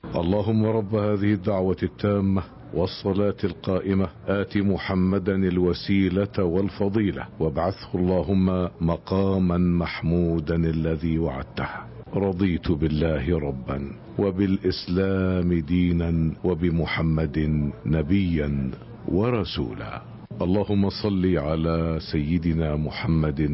اللهم رب هذه الدعوة التامة والصلاة القائمة آت محمدا الوسيلة والفضيلة وابعثه اللهم مقاما محمودا الذي وعدته. رضيت بالله ربا وبالإسلام دينا وبمحمد نبيا ورسولا. اللهم صل على سيدنا محمد